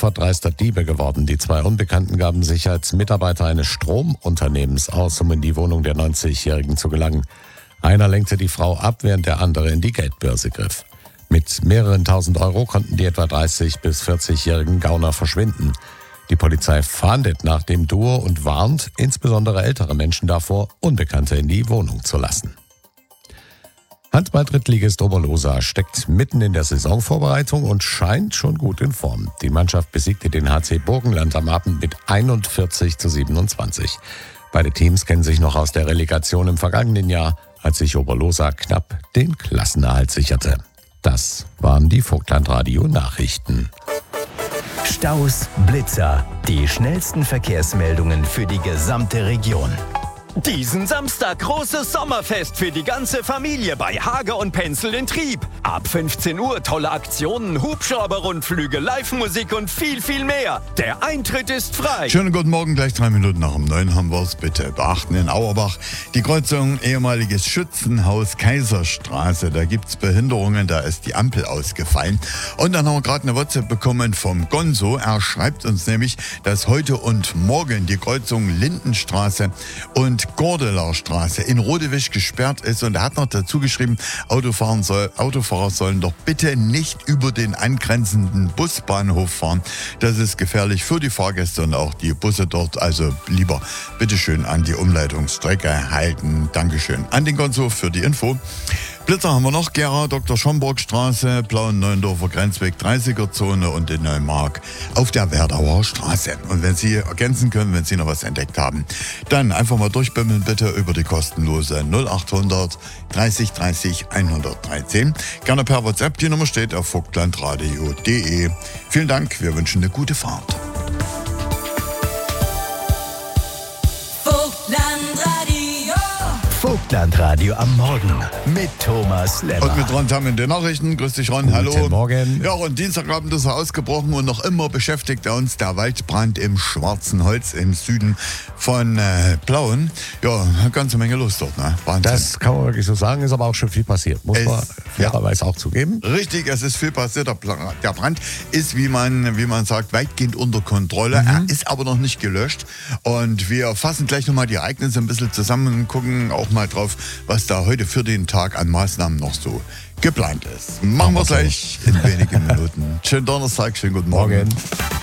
Opfer dreister Diebe geworden. Die zwei Unbekannten gaben sich als Mitarbeiter eines Stromunternehmens aus, um in die Wohnung der 90-Jährigen zu gelangen. Einer lenkte die Frau ab, während der andere in die Geldbörse griff. Mit mehreren tausend Euro konnten die etwa 30- bis 40-jährigen Gauner verschwinden. Die Polizei fahndet nach dem Duo und warnt insbesondere ältere Menschen davor, Unbekannte in die Wohnung zu lassen. Handball-Drittligist Oberlosa steckt mitten in der Saisonvorbereitung und scheint schon gut in Form. Die Mannschaft besiegte den HC Burgenland am Abend mit 41:27. Beide Teams kennen sich noch aus der Relegation im vergangenen Jahr, als sich Oberlosa knapp den Klassenerhalt sicherte. Das waren die Vogtlandradio-Nachrichten. Staus, Blitzer, die schnellsten Verkehrsmeldungen für die gesamte Region. Diesen Samstag großes Sommerfest für die ganze Familie bei Hage und Penzel in Trieb. Ab 15 Uhr tolle Aktionen, Hubschrauber-Rundflüge, Live-Musik und viel, viel mehr. Der Eintritt ist frei. Schönen guten Morgen, gleich 3 Minuten nach um 9 haben wir es. Bitte beachten in Auerbach die Kreuzung ehemaliges Schützenhaus Kaiserstraße. Da gibt es Behinderungen, da ist die Ampel ausgefallen. Und dann haben wir gerade eine WhatsApp bekommen vom Gonzo. Er schreibt uns nämlich, dass heute und morgen die Kreuzung Lindenstraße und Gordelerstraße in Rodewisch gesperrt ist. Und er hat noch dazu geschrieben, Autofahrer sollen doch bitte nicht über den angrenzenden Busbahnhof fahren. Das ist gefährlich für die Fahrgäste und auch die Busse dort. Also lieber bitteschön an die Umleitungsstrecke halten. Dankeschön an den Gonzo für die Info. Blitzer haben wir noch, Gera, Dr. Schomburg-Straße, Blauen-Neuendorfer Grenzweg, 30er-Zone und in Neumark auf der Werdauer Straße. Und wenn Sie ergänzen können, wenn Sie noch was entdeckt haben, dann einfach mal durchbimmeln bitte über die kostenlose 0800 30 30 113. Gerne per WhatsApp, die Nummer steht auf vogtlandradio.de. Vielen Dank, wir wünschen eine gute Fahrt. Vogtlandradio am Morgen mit Thomas Lemmer. Und mit Ron Tam in den Nachrichten. Grüß dich, Ron. Hallo. Guten Morgen. Ja, und Dienstagabend ist er ausgebrochen und noch immer beschäftigt er uns der Waldbrand im Schwarzen Holz im Süden von Plauen. Ja, eine ganze Menge los dort, ne? Wahnsinn. Das kann man wirklich so sagen, ist aber auch schon viel passiert. Muss man fairerweise auch zugeben. Richtig, es ist viel passiert. Der Brand ist, wie man sagt, weitgehend unter Kontrolle. Er ist aber noch nicht gelöscht. Und wir fassen gleich nochmal die Ereignisse ein bisschen zusammen und gucken auch mal drauf, was da heute für den Tag an Maßnahmen noch so geplant ist. Machen wir gleich in wenigen Minuten. Schönen Donnerstag, schönen guten Morgen.